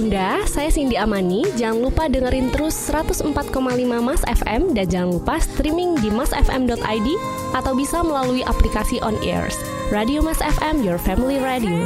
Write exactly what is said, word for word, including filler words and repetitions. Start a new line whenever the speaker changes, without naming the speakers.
Bunda, saya Cindy Amani. Jangan lupa dengerin terus seratus empat koma lima Mas F M dan jangan lupa streaming di mas f m dot i d atau bisa melalui aplikasi On Airs. Radio Mas F M, your family radio.